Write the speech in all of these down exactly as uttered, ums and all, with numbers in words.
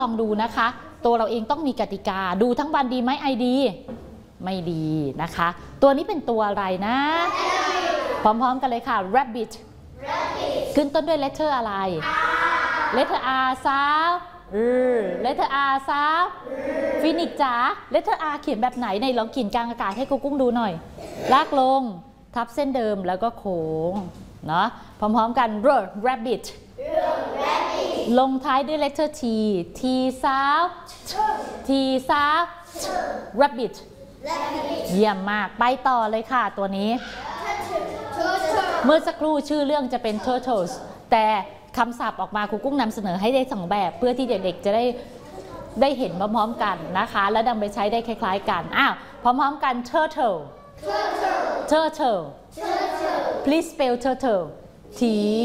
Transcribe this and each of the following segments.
ลองดูนะคะตัวเราเองต้องมีกติกาดูทั้งวันดีไหมไอดีไม่ดีนะคะตัวนี้เป็นตัวอะไรนะพร้อมๆกันเลยค่ะ rabbit ขึ้นต้นด้วย letter อะไร letter R ซาวเออ letter R ซาวฟินิกจ๋า letter R เขียนแบบไหนในลองเขียนกลางอากาศให้กูกุ้งดูหน่อยลากลงทับเส้นเดิมแล้วก็โค้งเนาะพร้อมๆกัน rabbit ลงท้ายด้วย letter T T sound T sound rabbit เยี่ยมมากไปต่อเลยค่ะตัวนี้เมื่อสักครู่ชื่อเรื่องจะเป็น turtles แต่คำศัพท์ออกมาครูกุ้งนำเสนอให้ได้สองแบบเพื่อที่เด็กๆจะได้ได้เห็นพร้อมๆกันนะคะและนำไปใช้ได้คล้ายๆกันอ้าวพร้อมๆกัน turtle turtle please spell turtle T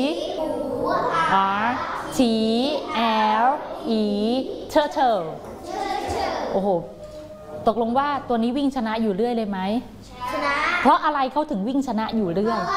R T L E turtle โอ้โหตกลงว่าตัวนี้วิ่งชนะอยู่เรื่อยเลยไหมชนะเพราะอะไรเขาถึงวิ่งชนะอยู่เรื่อย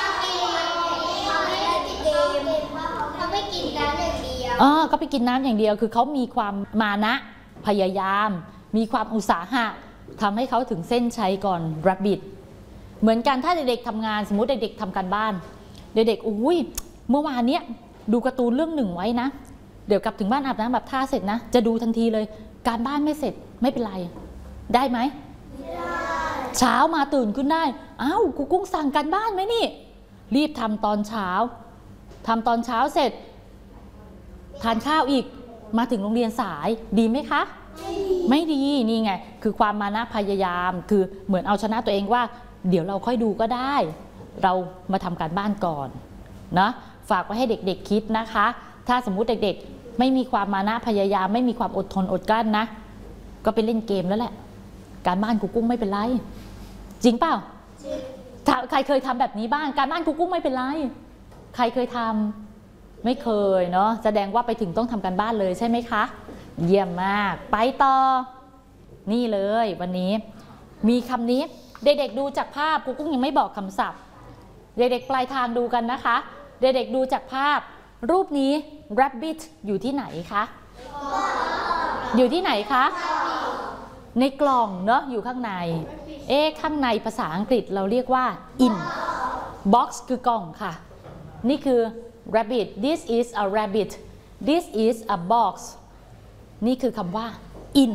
เขาไม่กินน้ำอย่างเดียวอ๋อเขาไปกินน้ำอย่างเดียวคือเขามีความมานะพยายามมีความอุตสาหะทำให้เขาถึงเส้นชัยก่อน rabbit เหมือนกันถ้าเด็กๆทำงานสมมุติเด็กๆทำการบ้านเด็กๆอุ้ยเมื่อวานเนี้ยดูการ์ตูนเรื่องหนึ่งไว้นะเดี๋ยวกลับถึงบ้านอาบน้ำแบบท่าเสร็จนะจะดูทันทีเลยการบ้านไม่เสร็จไม่เป็นไรได้ไหมได้เช้ามาตื่นขึ้นได้อ้าวครูกุ้งสั่งการบ้านไหมนี่รีบทำตอนเช้าทำตอนเช้าเสร็จทานข้าวอีกมาถึงโรงเรียนสายดีไหมคะไม่ดีนี่ไงคือความมานะพยายามคือเหมือนเอาชนะตัวเองว่าเดี๋ยวเราค่อยดูก็ได้เรามาทำการบ้านก่อนนะฝากไว้ให้เด็กๆคิดนะคะถ้าสมมุติเด็กๆไม่มีความมานะพยายามไม่มีความอดทนอดกลั้นนะก็ไปเล่นเกมแล้วแหละการบ้านครูกุ้งไม่เป็นไรจริงเปล่าใครเคยทำแบบนี้บ้างการบ้านครูกุ้งไม่เป็นไรใครเคยทำไม่เคยเนาะแสดงว่าไปถึงต้องทำการบ้านเลยใช่ไหมคะเยี่ยมมากไปต่อนี่เลยวันนี้มีคำนี้เด็กๆดูจากภาพครูกุ้งยังไม่บอกคำศัพท์เด็กๆปลายทางดูกันนะคะเด็กๆดูจากภาพรูปนี้ rabbit อยู่ที่ไหนคะอยู่ที่ไหนคะในกล่องเนาะอยู่ข้างในเอ๊ะข้างในภาษาอังกฤษเราเรียกว่า in box คือกล่องค่ะนี่คือ rabbit this is a rabbit this is a box นี่คือคำว่า in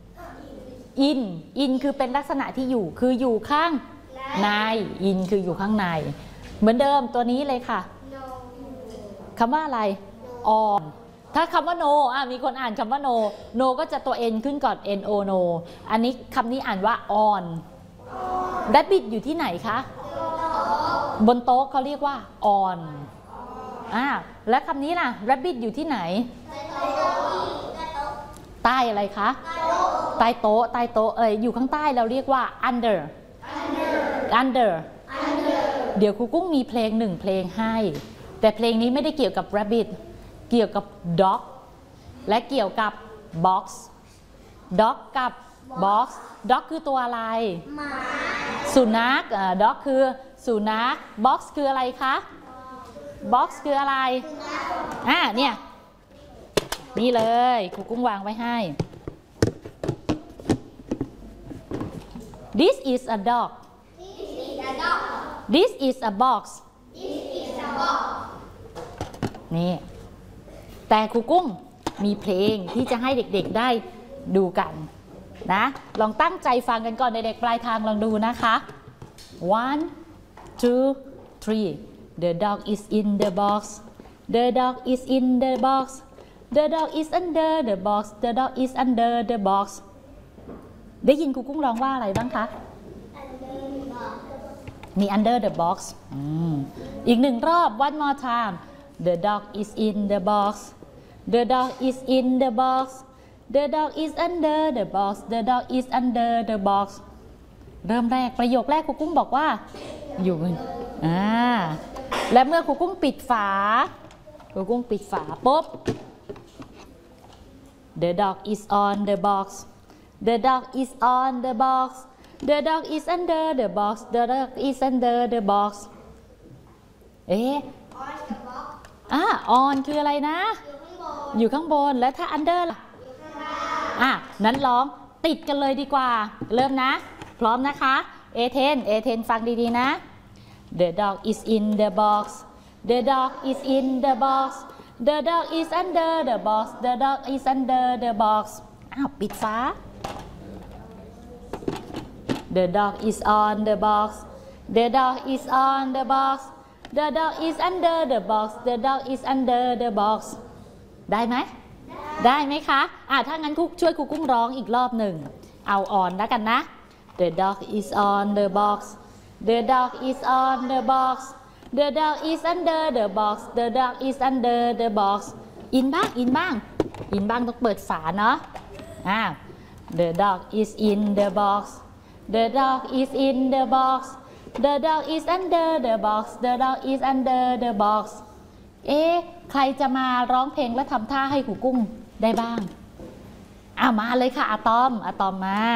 in in คือเป็นลักษณะที่อยู่คืออยู่ข้างใน in คืออยู่ข้างในเหมือนเดิมตัวนี้เลยค่ะคำว่าอะไร on ถ้าคำว่า no อ่ะมีคนอ่านคำว่า no no ก็จะตัว n ขึ้นก่อน no no อันนี้คำนี้อ่านว่า on rabbit อยู่ที่ไหนคะบนโต๊ะเขาเรียกว่า on อ่าและคำนี้ล่ะ rabbit อยู่ที่ไหนใต้อะไรคะใต้โต๊ะใต้โต๊ะเอ่ยอยู่ข้างใต้เราเรียกว่า under under เดี๋ยวครูกุ้งมีเพลงหนึ่งเพลงให้แต่เพลงนี้ไม่ได้เกี่ยวกับ rabbit เกี่ยวกับ dog และเกี่ยวกับ box dog กับ box dog คือตัวอะไรหมาสุนัข dog คือสุนัข box คืออะไรคะ box คืออะไรอ่าเนี่ยนี่เลยครูกุ้งวางไว้ให้ this is a dog this is a boxนี่แต่ครูกุ้งมีเพลงที่จะให้เด็กๆได้ดูกันนะลองตั้งใจฟังกันก่อนเด็กๆปลายทางลองดูนะคะ one two three the dog is in the box the dog is in the box the dog is under the box the dog is under the box ได้ยินครูกุ้งร้องว่าอะไรบ้างคะมี under the box อืมอีกหนึ่งรอบ one more time the dog is in the box the dog is in the box the dog is under the box the dog is under the box เริ่มแรกประโยคแรกครูกุ้งบอกว่าอยู่อ่าและเมื่อครูกุ้งปิดฝาครูกุ้งปิดฝาปุ๊บ the dog is on the box the dog is on the box the dog is under the box the dog is under the box เอ๊ะอ่า on คืออะไรนะอยู่ข้างบนแล้วถ้า under ล่ะอ่ะนั้นร้องติดกันเลยดีกว่าเริ่มนะพร้อมนะคะเอเทนเอเทนฟังดีๆนะ The dog is in the box The dog is in the box The dog is under the box The dog is under the box อ้าวปิดฝา The dog is on the box The dog is on the box The dog is under the box The dog is under the box ได้ไหมได้ไหมคะอ่ะถ้างั้นคุกช่วยครูกุ้งร้องอีกรอบหนึ่งเอาออนแล้วกันนะ The dog is on the box The dog is on the box The dog is under the box The dog is under the box อินบ้างอินบ้างอินบ้างต้องเปิดฝาเนาะอ่า The dog is in the box The dog is in the box The dog is under the box The dog is under the box เอ๊ะใครจะมาร้องเพลงและทำท่าให้ครูกุ้งได้บ้างอ่ะมาเลยค่ะอะตอมอะตอมมา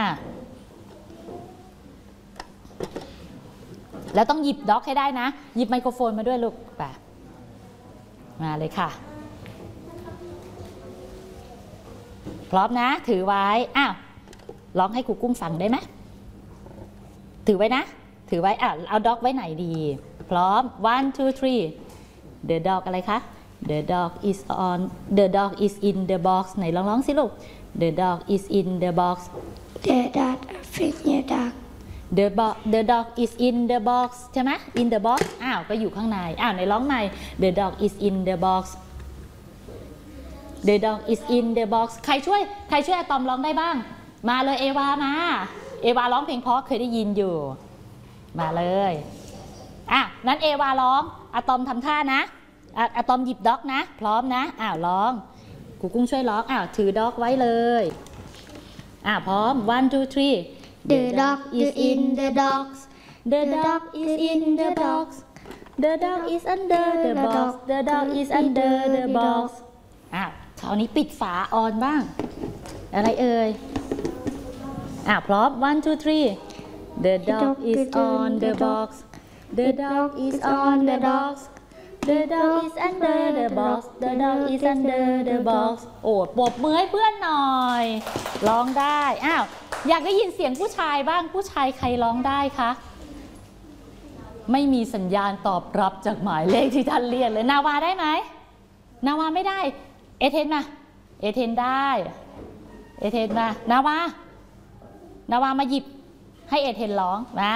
แล้วต้องหยิบด็อกให้ได้นะหยิบไมโครโฟนมาด้วยลูกไปมาเลยค่ะพร้อมนะถือไว้อ้าวร้องให้ครูกุ้งฟังได้ไหมถือไว้นะถือไว้อ่ะเอาด็อกไว้ไหนดีพร้อม one two three the dog อะไรคะ the dog is on the dog is in the box ไหนลองร้องสิลูก the dog is in the box The dog is in the box The box the dog is in the box ใช่ไหม in the box อ้าวก็อยู่ข้างในอ้าวในร้องใหม่ The dog is in the box The dog is in the box ใครช่วยใครช่วยอะตอมร้องได้บ้างมาเลยเอวามาเอวาร้องเพลงเพราะเคยได้ยินอยู่มาเลยอ่ะนั้นเอวาร้องอะตอมทำท่านะอะอะตอมหยิบด็อกนะพร้อมนะอ้าวร้องครูกุ้งช่วยร้องอ้าวถือด็อกไว้เลยอ่ะพร้อม one two three The dog is in the box The dog is in the box The dog is under the box The dog is under the box อ้าวคราวนี้ปิดฝาออนบ้างอะไรเอ่ยอ่ะพร้อม one two three The dog is on the box The dog is on the box The dog is under the box The dog is under the box โอ้ปรบมือให้เพื่อนหน่อยร้องได้อ้าวอยากได้ยินเสียงผู้ชายบ้างผู้ชายใครร้องได้คะไม่มีสัญญาณตอบรับจากหมายเลขที่ท่านเรียกเลยนาวาได้ไหมนาวาไม่ได้เอเทนมาเอเทนได้เอเทนมานาวานาวามาหยิบให้เอเทนร้องมา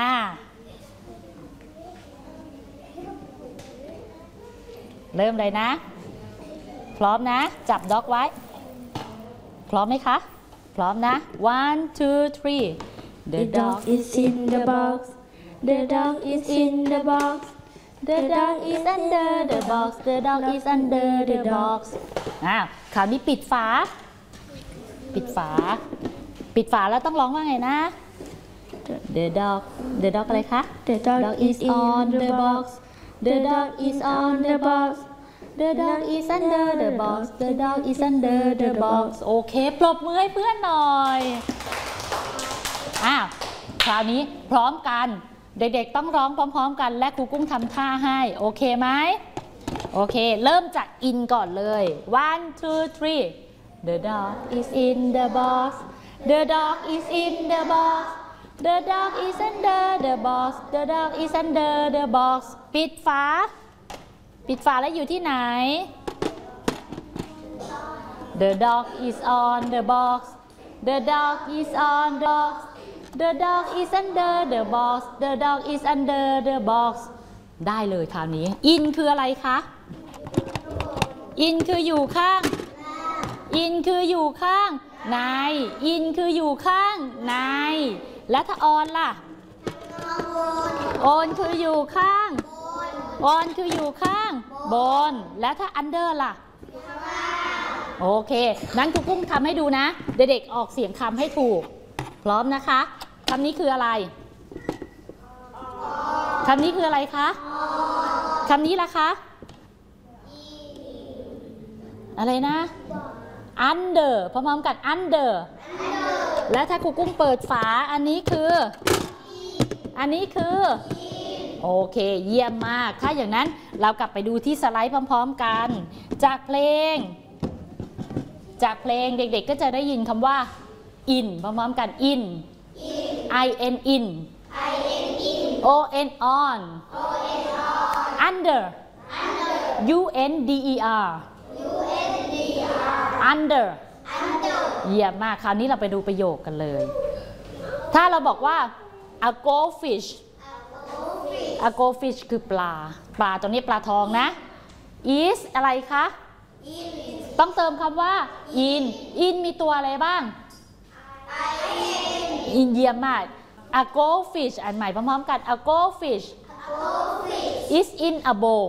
เริ่มเลยนะพร้อมนะจับด็อกไว้พร้อมไหมคะพร้อมนะ one two three The dog is in the box The dog is in the box The dog is under the box The dog is under the box อ้าวคราวนี้ปิดฝาปิดฝาปิดฝาแล้วต้องร้องว่าไงนะ The dog The dog อะไรคะ The dog is on the box The dog is on the box The dog is under the box The dog is under the box โอเคปรบมือให้เพื่อนหน่อยอ้าวคราวนี้พร้อมกันเด็กๆต้องร้องพร้อมๆกันและครูกุ้งทำท่าให้โอเคไหมโอเคเริ่มจากอินก่อนเลย one two three The dog is in the box The dog is in the box The dog is under the box The dog is under the box ปิดฝาปิดฝาแล้วอยู่ที่ไหน The dog is on the box The dog is on the box The dog is under the box The dog is under the box ได้เลยคราวนี้อินคืออะไรคะอินคืออยู่ข้างอินคืออยู่ข้างในอินคืออยู่ข้างในและถ้าออนล่ะออนคืออยู่ข้างออนคืออยู่ข้างบนและถ้า under ล่ะโอเคนั้นครูกุ้งทำให้ดูนะเด็กๆออกเสียงคำให้ถูกพร้อมนะคะคำนี้คืออะไรคำนี้คืออะไรคะคำนี้ล่ะคะอะไรนะ under พร้อมๆกัน under และถ้าครูกุ้งเปิดฝาอันนี้คืออันนี้คือโอเคเยี่ยมมากถ้าอย่างนั้นเรากลับไปดูที่สไลด์พร้อมๆกันจากเพลงจากเพลงเด็กๆก็จะได้ยินคำว่า in พร้อมๆกัน in i n in o n on under u n d e r under เยี่ยมมากคราวนี้เราไปดูประโยคกันเลยถ้าเราบอกว่า a goldfish a goldfish คือปลาปลาตัวนี้ปลาทองนะ is อะไรคะต้องเติมคำว่า in in มีตัวอะไรบ้าง in เยี่ยมมาก a goldfish อันใหม่พร้อมๆกัน a goldfish is in a bowl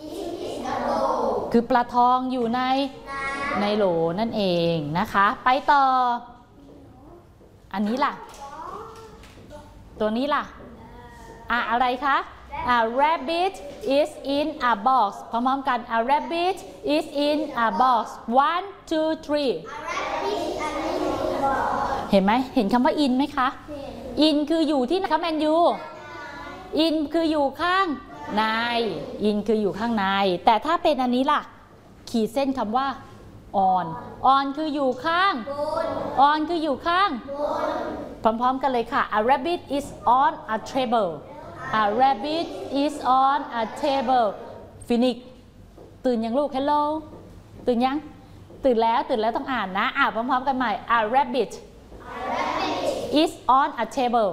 คือปลาทองอยู่ในในโหลนั่นเองนะคะไปต่ออันนี้ล่ะตัวนี้ล่ะอ่ะอะไรคะ A rabbit is in a box พร้อมๆกัน A rabbit is in a box one two three เห็นไหมเห็นคำว่า in ไหมคะ in คืออยู่ที่ไหนคะแมนยู in คืออยู่ข้างใน in คืออยู่ข้างในแต่ถ้าเป็นอันนี้ล่ะขีดเส้นคำว่า on on คืออยู่ข้าง on คืออยู่ข้างพร้อมๆกันเลยค่ะ A rabbit is on a table A rabbit is on a table Phoenix ตื่นยังลูก Hello ตื่นยังตื่นแล้วตื่นแล้วต้องอ่านนะอ่านพร้อมๆกันใหม่ A rabbit is on a table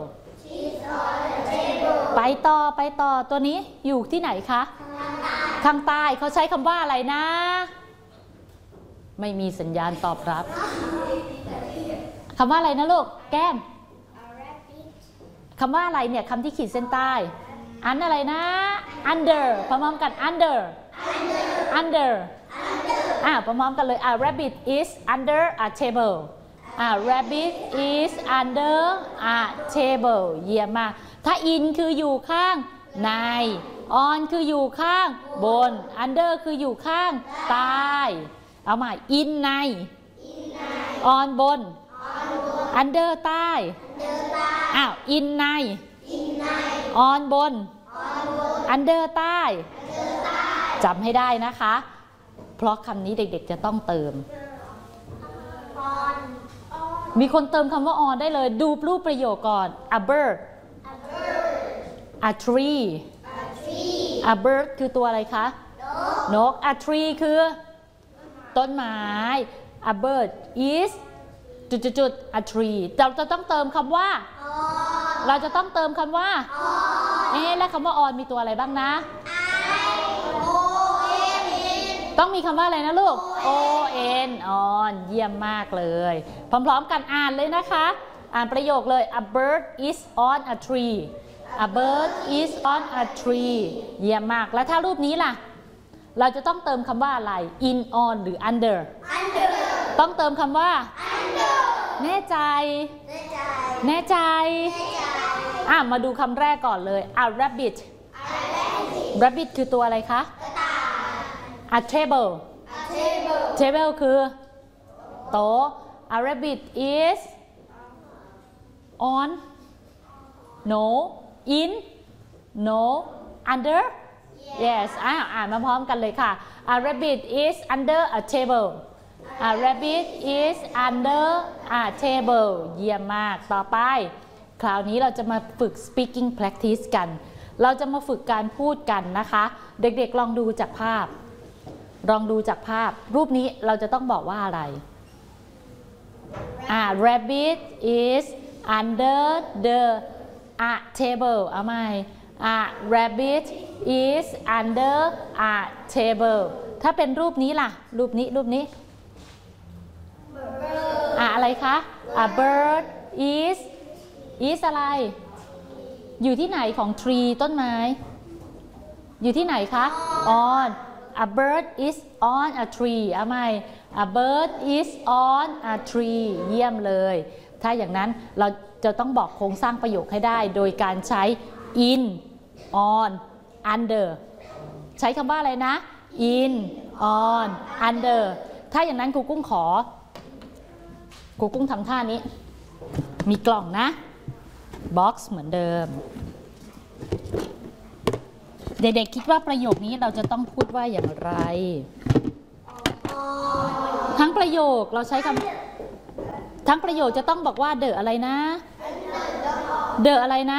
ไปต่อไปต่อตัวนี้อยู่ที่ไหนคะข้างใต้เขาใช้คำว่าอะไรนะไม่มีสัญญาณตอบรับคำว่าอะไรนะลูกแก้มคำว่าอะไรเนี่ยคำที่ขีดเส้นใต้อันอะไรนะ under พร้อมๆกัน under under อ่ะพร้อมๆกันเลย A rabbit is under a table A rabbit is under a table เยี่ยมมากถ้า in คืออยู่ข้างใน on คืออยู่ข้างบน under คืออยู่ข้างใต้เอาใหม่ in ใน on บน under ใต้อ้าว in ใน on บน under ใต้จำให้ได้นะคะเพราะคำนี้เด็กๆจะต้องเติมมีคนเติมคำว่า on ได้เลยดูรูปประโยคก่อน a bird a tree a bird คือตัวอะไรคะนก a tree คือต้นไม้ a bird is จุดๆ a tree เราจะต้องเติมคำว่าเราจะต้องเติมคำว่าเอ๊ะแล้วคำว่า on มีตัวอะไรบ้างนะต้องมีคำว่าอะไรนะลูก o n on เยี่ยมมากเลยพร้อมๆกันอ่านเลยนะคะอ่านประโยคเลย a bird is on a tree a bird is on a tree เยี่ยมมากแล้วถ้ารูปนี้ล่ะเราจะต้องเติมคำว่าอะไร in on หรือ under ต้องเติมคำว่า แน่ใจแน่ใจอ่ะมาดูคำแรกก่อนเลย a rabbit rabbit คือตัวอะไรคะ a table table คือโต๊ะ a rabbit is on no in no under yes อ่ะอ่านมาพร้อมกันเลยค่ะ a rabbit is under a table a rabbit is under a table เยี่ยมมากต่อไปคราวนี้เราจะมาฝึก speaking practice กันเราจะมาฝึกการพูดกันนะคะเด็กๆลองดูจากภาพลองดูจากภาพรูปนี้เราจะต้องบอกว่าอะไรอ่า rabbit is under the a table เอาใหม่ a rabbit is under a table ถ้าเป็นรูปนี้ล่ะรูปนี้รูปนี้อ่ะอะไรคะ a bird is is อะไรอยู่ที่ไหนของ tree ต้นไม้อยู่ที่ไหนคะ on a bird is on a tree เอาใหม่ a bird is on a tree เยี่ยมเลยถ้าอย่างนั้นเราจะต้องบอกโครงสร้างประโยคให้ได้โดยการใช้ in on under ใช้คำว่าอะไรนะ in on under ถ้าอย่างนั้นครูกุ้งขอครูกุ้งทำท่านี้มีกล่องนะบ็อกซ์เหมือนเดิมเด็กๆคิดว่าประโยคนี้เราจะต้องพูดว่าอย่างไรทั้งประโยคเราใช้คำทั้งประโยคจะต้องบอกว่า the อะไรนะ the อะไรนะ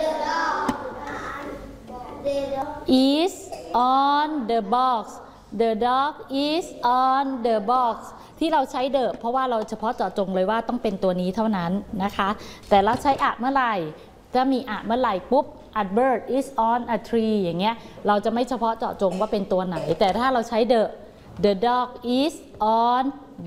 is on the box the dog is on the box ที่เราใช้ the เพราะว่าเราเฉพาะเจาะจงเลยว่าต้องเป็นตัวนี้เท่านั้นนะคะแต่เราใช้อะเมื่อไหร่จะมีอะเมื่อไหร่ปุ๊บ a bird is on a tree อย่างเงี้ยเราจะไม่เฉพาะเจาะจงว่าเป็นตัวไหนแต่ถ้าเราใช้ the the dog is on